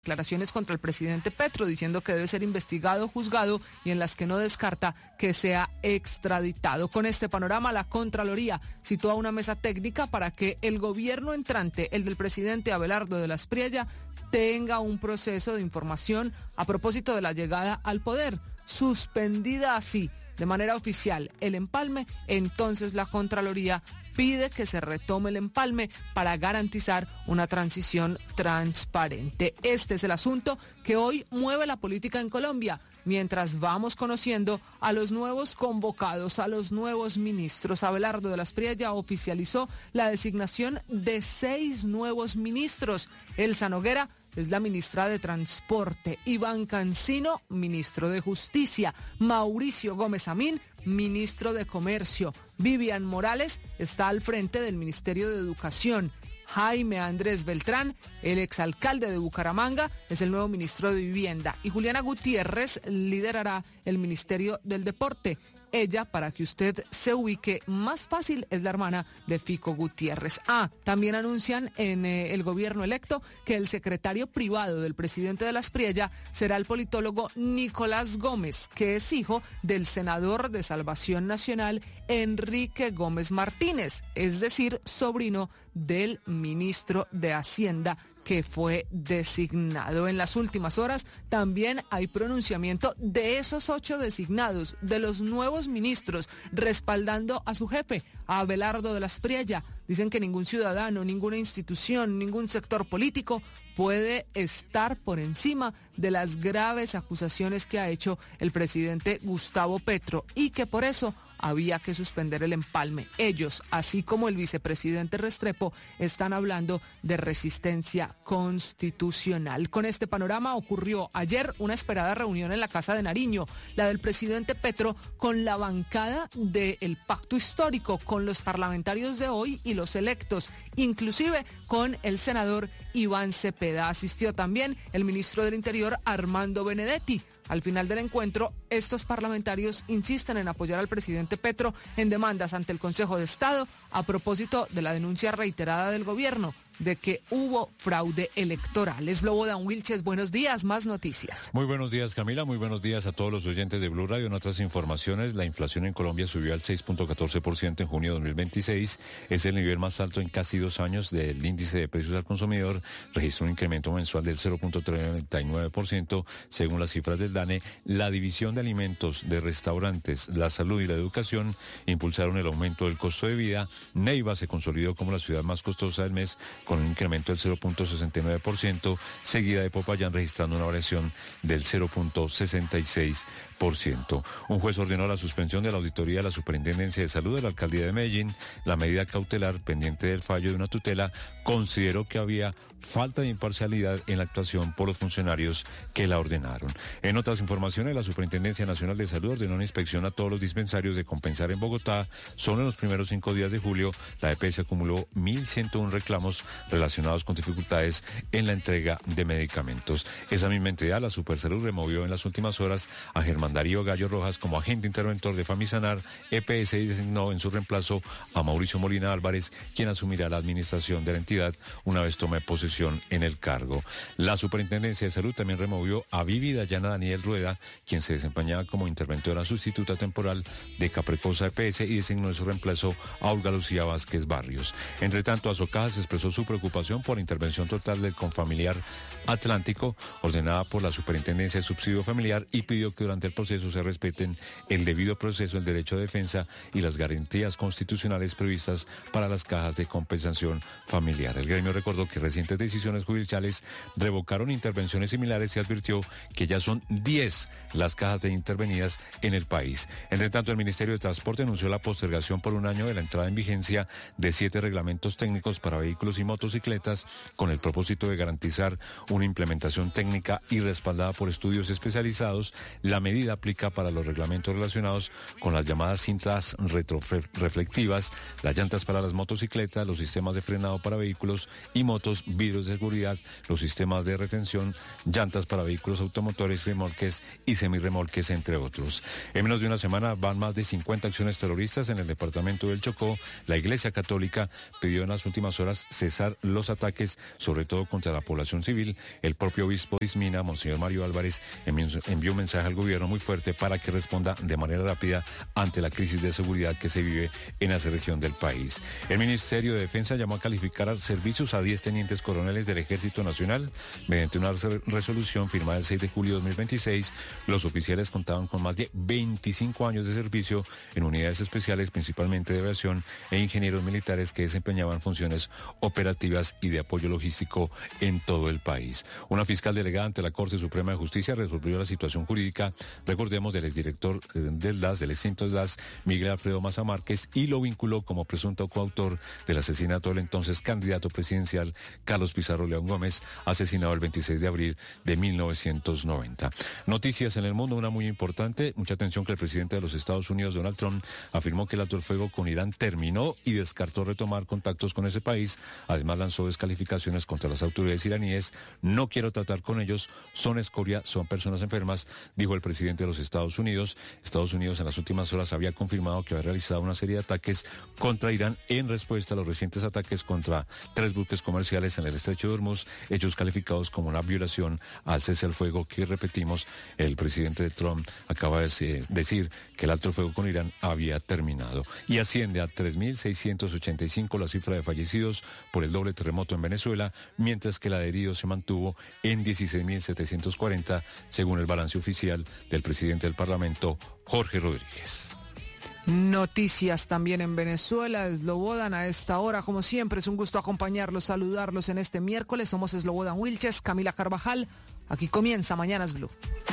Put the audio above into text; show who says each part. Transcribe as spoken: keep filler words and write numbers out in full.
Speaker 1: declaraciones contra el presidente Petro, diciendo que debe ser investigado, juzgado y en las que no descarta que sea extraditado. Con este panorama, la Contraloría citó a una mesa técnica para que el gobierno entrante, el del presidente Abelardo de la Espriella, tenga un proceso de información a propósito de la llegada al poder. Suspendida así de manera oficial el empalme, entonces la Contraloría pide que se retome el empalme para garantizar una transición transparente. Este es el asunto que hoy mueve la política en Colombia, mientras vamos conociendo a los nuevos convocados, a los nuevos ministros. Abelardo de la Espriella oficializó la designación de seis nuevos ministros. Elsa Noguera es la ministra de Transporte, Iván Cancino, ministro de Justicia, Mauricio Gómez Amín, ministro de Comercio, Vivian Morales está al frente del Ministerio de Educación, Jaime Andrés Beltrán, el exalcalde de Bucaramanga, es el nuevo ministro de Vivienda y Juliana Gutiérrez liderará el Ministerio del Deporte. Ella, para que usted se ubique más fácil, es la hermana de Fico Gutiérrez. Ah, también anuncian en eh, el gobierno electo que el secretario privado del presidente de la Espriella será el politólogo Nicolás Gómez, que es hijo del senador de Salvación Nacional Enrique Gómez Martínez, es decir, sobrino del ministro de Hacienda que fue designado. En las últimas horas también hay pronunciamiento de esos ocho designados, de los nuevos ministros, respaldando a su jefe, a Abelardo de la Espriella. Dicen que ningún ciudadano, ninguna institución, ningún sector político puede estar por encima de las graves acusaciones que ha hecho el presidente Gustavo Petro y que por eso había que suspender el empalme. Ellos, así como el vicepresidente Restrepo, están hablando de resistencia constitucional. Con este panorama ocurrió ayer una esperada reunión en la Casa de Nariño, la del presidente Petro con la bancada del Pacto Histórico, con los parlamentarios de hoy y los electos, inclusive con el senador Iván Cepeda. Asistió también el ministro del Interior, Armando Benedetti. Al final del encuentro, estos parlamentarios insisten en apoyar al presidente Petro en demandas ante el Consejo de Estado a propósito de la denuncia reiterada del gobierno de que hubo fraude electoral. Slobodan Wilches, buenos días, más noticias.
Speaker 2: Muy buenos días, Camila, muy buenos días a todos los oyentes de Blue Radio. En otras informaciones, la inflación en Colombia subió al seis punto catorce por ciento en junio de dos mil veintiséis. Es el nivel más alto en casi dos años del índice de precios al consumidor. Registró un incremento mensual del cero punto treinta y nueve por ciento según las cifras del DANE. La división de alimentos, de restaurantes, la salud y la educación impulsaron el aumento del costo de vida. Neiva se consolidó como la ciudad más costosa del mes, con un incremento del cero punto sesenta y nueve por ciento, seguida de Popayán registrando una variación del cero punto sesenta y seis por ciento. Un juez ordenó la suspensión de la auditoría de la Superintendencia de Salud de la Alcaldía de Medellín. La medida cautelar pendiente del fallo de una tutela consideró que había falta de imparcialidad en la actuación por los funcionarios que la ordenaron. En otras informaciones, la Superintendencia Nacional de Salud ordenó una inspección a todos los dispensarios de Compensar en Bogotá. Solo en los primeros cinco días de julio, la E P S acumuló mil ciento uno reclamos relacionados con dificultades en la entrega de medicamentos. Esa misma entidad, la Supersalud, removió en las últimas horas a Germán Darío Gallo Rojas como agente interventor de Famisanar E P S y designó en su reemplazo a Mauricio Molina Álvarez, quien asumirá la administración de la entidad una vez tome posesión en el cargo. La Superintendencia de Salud también removió a Vivi Dayana Daniel Rueda, quien se desempeñaba como interventora sustituta temporal de Caprecosa E P S y designó en su reemplazo a Olga Lucía Vázquez Barrios. Entre tanto, Azocajas expresó su preocupación por la intervención total del Confamiliar Atlántico, ordenada por la Superintendencia de Subsidio Familiar, y pidió que durante el proceso se respeten el debido proceso, el derecho de defensa y las garantías constitucionales previstas para las cajas de compensación familiar. El gremio recordó que recientes decisiones judiciales revocaron intervenciones similares y advirtió que ya son diez las cajas de intervenidas en el país. Entre tanto, el Ministerio de Transporte anunció la postergación por un año de la entrada en vigencia de siete reglamentos técnicos para vehículos y motocicletas con el propósito de garantizar una implementación técnica y respaldada por estudios especializados. La medida medida aplica para los reglamentos relacionados con las llamadas cintas retroreflectivas, las llantas para las motocicletas, los sistemas de frenado para vehículos y motos, vidrios de seguridad, los sistemas de retención, llantas para vehículos automotores, remolques y semirremolques, entre otros. En menos de una semana van más de cincuenta acciones terroristas en el departamento del Chocó. La Iglesia Católica pidió en las últimas horas cesar los ataques, sobre todo contra la población civil. El propio obispo de Ismina, Monseñor Mario Álvarez, envió un mensaje al gobierno muy fuerte para que responda de manera rápida ante la crisis de seguridad que se vive en esa región del país. El Ministerio de Defensa llamó a calificar a servicios a diez tenientes coroneles del Ejército Nacional. Mediante una resolución firmada el seis de julio de dos mil veintiséis, los oficiales contaban con más de veinticinco años de servicio en unidades especiales, principalmente de aviación, e ingenieros militares que desempeñaban funciones operativas y de apoyo logístico en todo el país. Una fiscal delegada ante la Corte Suprema de Justicia resolvió la situación jurídica, recordemos, del exdirector del D A S, del extinto D A S, Miguel Alfredo Maza Márquez, y lo vinculó como presunto coautor del asesinato del entonces candidato presidencial Carlos Pizarro León Gómez, asesinado el veintiséis de abril de mil novecientos noventa. Noticias en el mundo, una muy importante, mucha atención, que el presidente de los Estados Unidos, Donald Trump, afirmó que el alto el fuego con Irán terminó y descartó retomar contactos con ese país. Además lanzó descalificaciones contra las autoridades iraníes. No quiero tratar con ellos, son escoria, son personas enfermas, dijo el presidente de los Estados Unidos. Estados Unidos en las últimas horas había confirmado que había realizado una serie de ataques contra Irán en respuesta a los recientes ataques contra tres buques comerciales en el estrecho de Hormuz, hechos calificados como una violación al cese al fuego que, repetimos, el presidente de Trump acaba de decir que el alto el fuego con Irán había terminado. Y asciende a tres mil seiscientos ochenta y cinco la cifra de fallecidos por el doble terremoto en Venezuela, mientras que la de heridos se mantuvo en dieciséis mil setecientos cuarenta, según el balance oficial del presidente del Parlamento, Jorge Rodríguez.
Speaker 1: Noticias también en Venezuela. Slobodan a esta hora, como siempre, es un gusto acompañarlos, saludarlos en este miércoles. Somos Slobodan Wilches, Camila Carvajal. Aquí comienza Mañanas Blue.